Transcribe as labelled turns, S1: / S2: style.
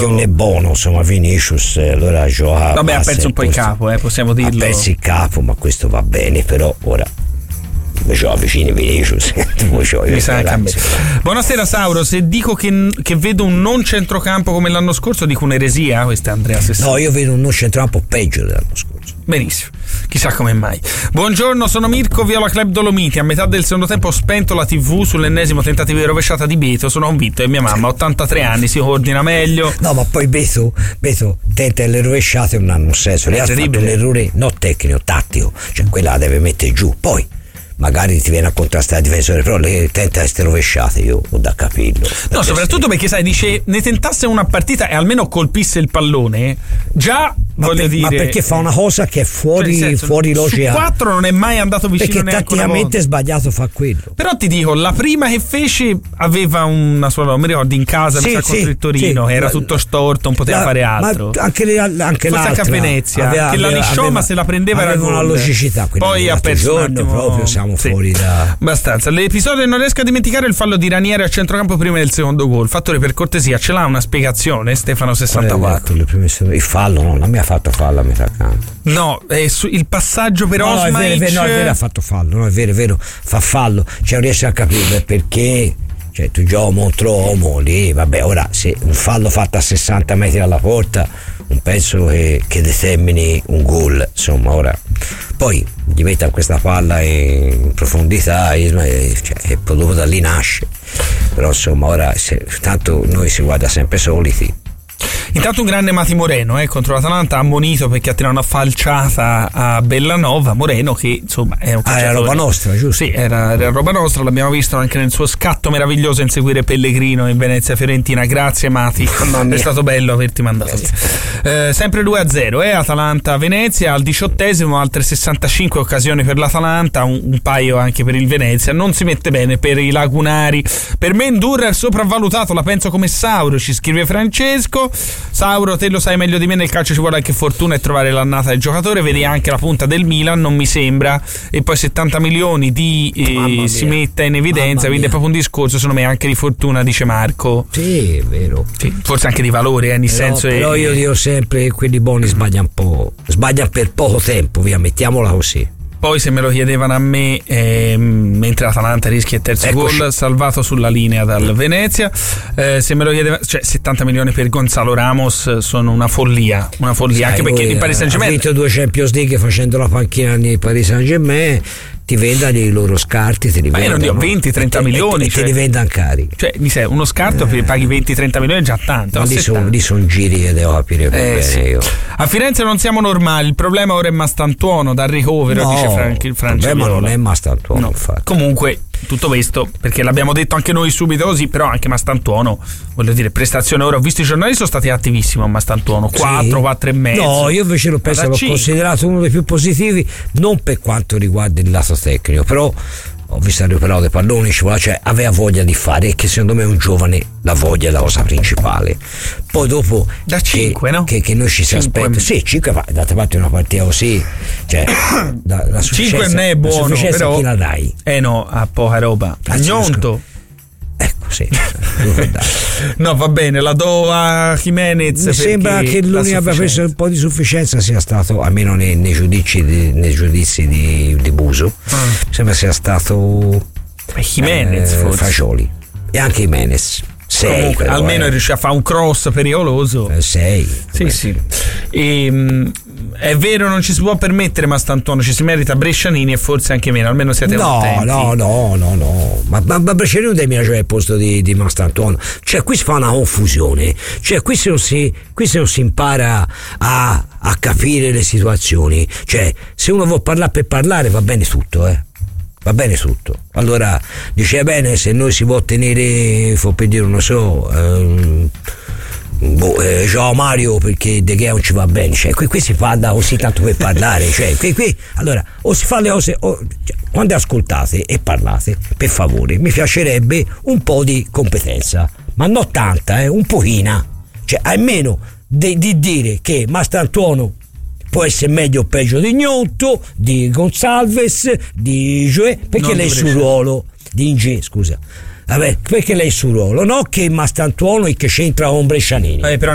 S1: non è buono, insomma. Vinicius allora gioca.
S2: Vabbè, ha perso un po' il capo, possiamo dirlo.
S1: Ha perso il capo, ma questo va bene, però ora gioca vicino Vinicius.
S2: Mi sa anche a me. Buonasera Sauro, se dico che vedo un non centrocampo come l'anno scorso dico un'eresia, questa è Andrea Sessani.
S1: No, io vedo un non centrocampo peggio dell'anno scorso.
S2: Benissimo, chissà come mai. Buongiorno, sono Mirko, Viola Club Dolomiti. A metà del secondo tempo ho spento la TV sull'ennesimo tentativo di rovesciata di Beto. Sono convinto che mia mamma, 83 anni, si coordina meglio.
S1: No, ma poi Beto tenta le rovesciate, non hanno senso. Lei ha fatto un errore non tecnico, tattico, cioè quella la deve mettere giù. Poi magari ti viene a contrastare il difensore, però le tenta queste rovesciate, io ho da capirlo.
S2: No, soprattutto perché sai, dice ne tentasse una partita e almeno colpisse il pallone, già voglio dire.
S1: Ma perché fa una cosa che è fuori,
S2: cioè, senso,
S1: fuori logica.
S2: Su 4 non è mai andato vicino,
S1: perché tatticamente è sbagliato fa quello.
S2: Però ti dico, la prima che fece aveva una sua, non mi ricordo, in casa, mi sa contro il Torino, era tutto storto, non poteva fare altro.
S1: Ma anche
S2: forse anche a Venezia, che la lisciò, ma se la prendeva era
S1: una logicità.
S2: Poi ha perso un attimo,
S1: proprio siamo fuori da
S2: abbastanza. L'episodio non riesco a dimenticare il fallo di Ranieri a centrocampo prima del secondo gol. Fattore, per cortesia, ce l'ha una spiegazione Stefano 64?
S1: Il fallo non mi ha fatto fallo a metà campo.
S2: No, il passaggio per Osmaic.
S1: No, è vero, ha fatto fallo. No, è vero, fa fallo. Cioè non riesco a capire perché. Cioè tu giochi contro uomo lì, vabbè, ora se un fallo fatto a 60 metri dalla porta non penso che determini un gol, insomma. Ora poi gli metta questa palla in profondità, cioè, dopo da lì nasce, però insomma ora tanto noi si guarda sempre soliti.
S2: Intanto un grande Mati Moreno contro l'Atalanta, ammonito perché ha tirato una falciata a Bellanova. Moreno che insomma è un calciatore.
S1: Era roba nostra, giusto?
S2: Sì, era roba nostra, l'abbiamo visto anche nel suo scatto meraviglioso in seguire Pellegrino in Venezia Fiorentina. Grazie Mati, è stato bello averti mandato via. Sempre 2-0, Atalanta Venezia al 18esimo, altre 65 occasioni per l'Atalanta, un paio anche per il Venezia. Non si mette bene per i lagunari. Per me Ndurra è sopravvalutato, la penso come Sauro, ci scrive Francesco. Sauro, te lo sai meglio di me, nel calcio ci vuole anche fortuna e trovare l'annata del giocatore. Vedi anche la punta del Milan, non mi sembra, e poi 70 milioni si metta in evidenza, quindi è proprio un discorso secondo me anche di fortuna, dice Marco.
S1: Sì, è vero,
S2: sì, forse anche di valore, nel senso
S1: però io dico sempre che quelli buoni sbagliano un po', sbagliano per poco tempo, via, mettiamola così.
S2: Poi se me lo chiedevano a me, mentre l'Atalanta rischia il terzo gol, salvato sulla linea dal Venezia, se me lo chiedevano, cioè 70 milioni per Gonzalo Ramos sono una follia, sai, anche perché il Paris Saint-Germain
S1: ha vinto 2 Champions League facendo la panchina di Paris Saint-Germain, ti vendano i loro scarti, te li
S2: vendono. Ma io non dico 20-30 milioni.
S1: Te li vendano cari.
S2: Cioè, mi sai, uno scarto paghi 20-30 milioni è già tanto.
S1: Ma lì sono giri che devo capire bene
S2: sì.
S1: io.
S2: A Firenze non siamo normali, il problema ora è Mastantuono dal ricovero, dice Francesco.
S1: Il problema non è Mastantuono, infatti.
S2: Comunque, tutto questo, perché l'abbiamo detto anche noi subito così, però anche Mastantuono, voglio dire, prestazione. Ora ho visto i giornali, sono stati attivissimo a Mastantuono, 4,5.
S1: No, io invece l'ho considerato uno dei più positivi, non per quanto riguarda il lato tecnico, però ho visto recuperare dei palloni, cioè aveva voglia di fare, e che secondo me un giovane la voglia è la cosa principale. Poi dopo
S2: da 5, no?
S1: Che noi ci si aspetta, sì, 5, ma d'altra parte una partita così, cioè la
S2: 5 non è buono, però
S1: chi la dai?
S2: No, a poca roba. Agnonto.
S1: Ecco, sì.
S2: No, va bene, la do a Jimenez.
S1: Mi sembra che l'unica abbia preso un po' di sufficienza sia stato, almeno nei giudizi di Buso, mi sembra sia stato
S2: Jimenez,
S1: Fagioli e anche Jimenez. 6,
S2: comunque però, almeno riuscì a fare un cross pericoloso.
S1: 6.
S2: Sì. È vero, non ci si può permettere Mastantuono, ci si merita Brescianini e forse anche meno, almeno siete contenti.
S1: No, ma Brescianini deve minacciare il posto di Mastantuono. Cioè qui si fa una confusione, cioè qui se non si impara a capire le situazioni, cioè se uno vuol parlare per parlare va bene tutto, va bene tutto. Allora dice bene, se noi si può tenere, per dire, non so, ciao Mario, perché De Gea non ci va bene, cioè qui si parla così tanto per parlare, cioè qui allora o si fa le cose cioè, quando ascoltate e parlate, per favore, mi piacerebbe un po' di competenza, ma non tanta, un pochina, cioè almeno di dire che Mastantuono può essere meglio o peggio di Gnonto, di Gonçalves, di Joe, perché lei è sul ruolo di Inge, scusa. Vabbè, perché lei è sul ruolo, no che Mastantuono e che c'entra con Brescianini.
S2: Però